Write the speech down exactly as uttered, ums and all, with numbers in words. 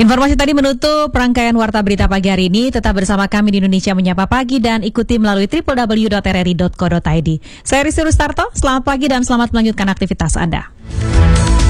Informasi tadi menutup rangkaian Warta Berita Pagi hari ini. Tetap bersama kami di Indonesia Menyapa Pagi dan ikuti melalui w w w dot r r i dot co dot i d. Saya Rizky Rustarto, selamat pagi dan selamat melanjutkan aktivitas Anda.